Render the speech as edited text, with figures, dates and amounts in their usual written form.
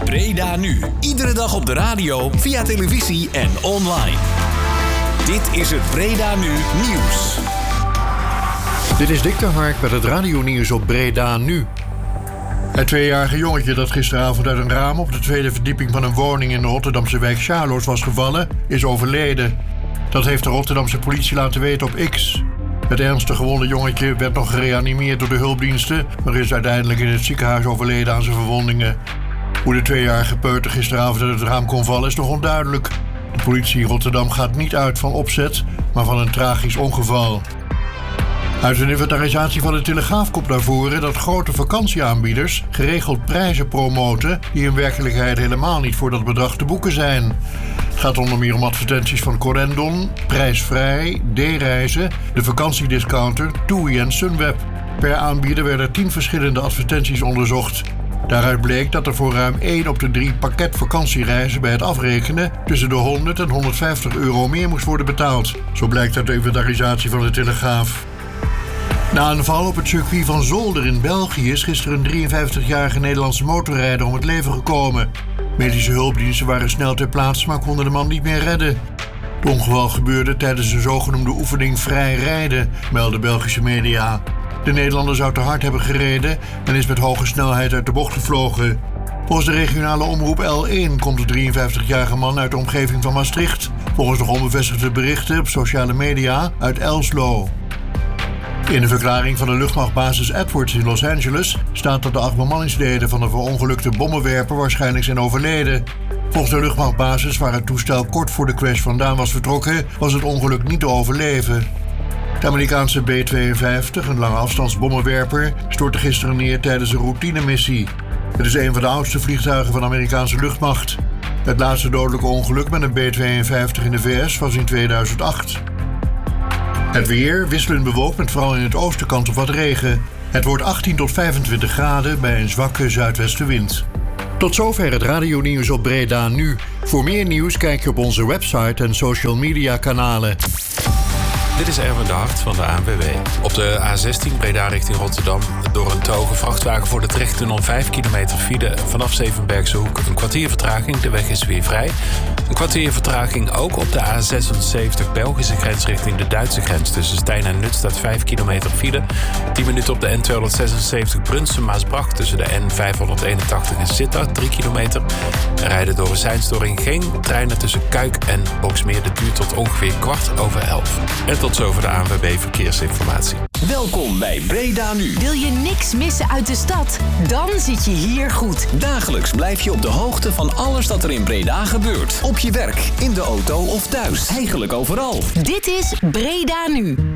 Breda Nu. Iedere dag op de radio, via televisie en online. Dit is het Breda Nu nieuws. Dit is Dick de Hark met het radionieuws op Breda Nu. Het 2-jarige jongetje dat gisteravond uit een raam op de tweede verdieping van een woning in de Rotterdamse wijk Charloes was gevallen, is overleden. Dat heeft de Rotterdamse politie laten weten op X. Het ernstig gewonde jongetje werd nog gereanimeerd door de hulpdiensten, maar is uiteindelijk in het ziekenhuis overleden aan zijn verwondingen. Hoe de 2-jarige peuter gisteravond uit het raam kon vallen is nog onduidelijk. De politie in Rotterdam gaat niet uit van opzet, maar van een tragisch ongeval. Uit een inventarisatie van de Telegraaf komt naar voren dat grote vakantieaanbieders geregeld prijzen promoten die in werkelijkheid helemaal niet voor dat bedrag te boeken zijn. Het gaat onder meer om advertenties van Corendon, Prijsvrij, D-Reizen, de vakantiediscounter, TUI en Sunweb. Per aanbieder werden 10 verschillende advertenties onderzocht. Daaruit bleek dat er voor ruim 1 op de 3 pakket vakantiereizen bij het afrekenen tussen de 100 en 150 euro meer moest worden betaald. Zo blijkt uit de inventarisatie van de Telegraaf. Na een val op het circuit van Zolder in België is gisteren een 53-jarige Nederlandse motorrijder om het leven gekomen. Medische hulpdiensten waren snel ter plaatse, maar konden de man niet meer redden. Het ongeval gebeurde tijdens een zogenoemde oefening vrij rijden, melden Belgische media. De Nederlander zou te hard hebben gereden en is met hoge snelheid uit de bocht gevlogen. Volgens de regionale omroep L1 komt de 53-jarige man uit de omgeving van Maastricht. Volgens nog onbevestigde berichten op sociale media uit Elslo. In de verklaring van de luchtmachtbasis Edwards in Los Angeles staat dat de 8 bemanningsleden van de verongelukte bommenwerper waarschijnlijk zijn overleden. Volgens de luchtmachtbasis, waar het toestel kort voor de crash vandaan was vertrokken, was het ongeluk niet te overleven. De Amerikaanse B-52, een lange afstandsbommenwerper, stortte gisteren neer tijdens een routinemissie. Het is een van de oudste vliegtuigen van de Amerikaanse luchtmacht. Het laatste dodelijke ongeluk met een B-52 in de VS was in 2008. Het weer wisselend bewolkt met vooral in het oosten kans op wat regen. Het wordt 18 tot 25 graden bij een zwakke zuidwestenwind. Tot zover het radionieuws op Breda Nu. Voor meer nieuws kijk je op onze website en social media kanalen. Dit is Erwin de Hart van de ANWB. Op de A16 Breda richting Rotterdam door een te hoge vrachtwagen voor de Trechttunnel 5 kilometer file vanaf Zevenbergse Hoek. Een kwartier vertraging, de weg is weer vrij. Een kwartier vertraging ook op de A76 Belgische grens richting de Duitse grens. Tussen Stein en Nut staat 5 kilometer file. 10 minuten op de N276 Brunssum-Maasbracht tussen de N581 en Sittard 3 kilometer. Er rijden door een seinstoring geen treinen tussen Kuik en Boxmeer. Dat duurt tot ongeveer 11:15. En tot zover de ANWB Verkeersinformatie. Welkom bij Breda Nu. Wil je niks missen uit de stad? Dan zit je hier goed. Dagelijks blijf je op de hoogte van alles dat er in Breda gebeurt. Op je werk, in de auto of thuis. Eigenlijk overal. Dit is Breda Nu.